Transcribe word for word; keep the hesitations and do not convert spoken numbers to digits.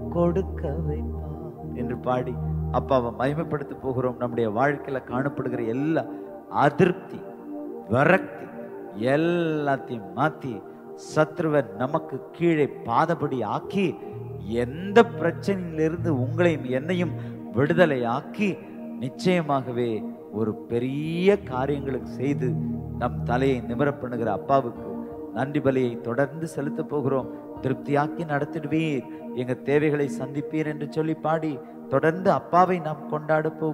கொடுக்க வைப்பா என்று பாடி அப்பாவை மகிமைப்படுத்த போகிறோம். நம்முடைய வாழ்க்கையில காணப்படுகிற எல்லா அதிருப்தி, விரக்தி எல்லாத்தையும் மாத்தி சத்ருவை நமக்கு கீழே பாதபடி ஆக்கி, எந்த பிரச்சனையிலிருந்து உங்களையும் என்னையும் விடுதலை ஆக்கி, நிச்சயமாகவே ஒரு பெரிய காரியங்களுக்கு செய்து நம் தலையை நிமிர பண்ணுகிற அப்பாவுக்கு நன்றி பலியை தொடர்ந்து செலுத்த போகிறோம். திருப்தியாக்கி நடத்திடுவீர், எங்க தேவைகளை சந்திப்பீர் என்று சொல்லி பாடி தொடர்ந்து அப்பாவை நாம் கொண்டாட போகிறோம்.